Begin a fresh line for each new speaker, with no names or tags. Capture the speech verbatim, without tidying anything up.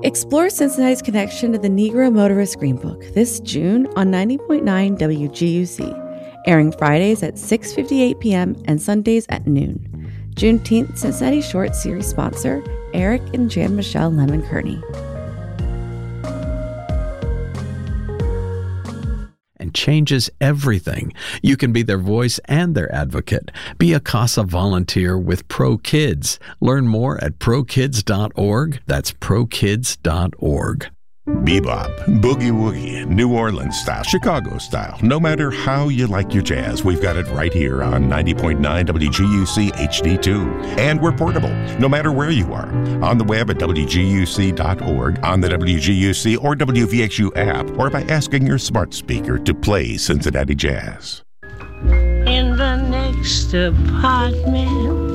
Explore Cincinnati's connection to the Negro Motorist Greenbook this June on ninety point nine W G U C, airing Fridays at six fifty-eight p.m. and Sundays at noon. Juneteenth Cincinnati Short Series sponsor, Eric and Jan Michelle Lemon Kearney.
And changes everything. You can be their voice and their advocate. Be a CASA volunteer with Pro Kids. Learn more at pro kids dot org. That's pro kids dot org.
Bebop, boogie woogie, New Orleans style, Chicago style. No matter how you like your jazz, we've got it right here on ninety point nine W G U C H D two. And we're portable, no matter where you are. On the web at W G U C dot org, on the W G U C or W V X U app, or by asking your smart speaker to play Cincinnati Jazz.
In the next apartment,